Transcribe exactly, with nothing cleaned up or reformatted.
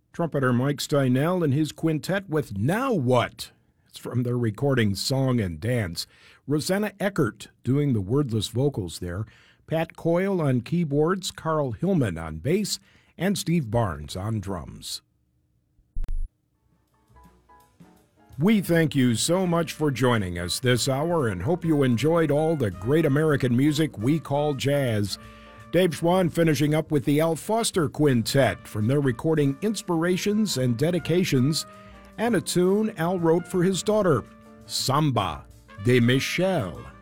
Trumpeter Mike Steinell and his quintet with Now What? It's from their recording Song and Dance. Rosanna Eckert doing the wordless vocals there. Pat Coyle on keyboards, Carl Hillman on bass, and Steve Barnes on drums. We thank you so much for joining us this hour and hope you enjoyed all the great American music we call jazz. Dave Schwann finishing up with the Al Foster Quintet from their recording Inspirations and Dedications, and a tune Al wrote for his daughter, Samba de Michel.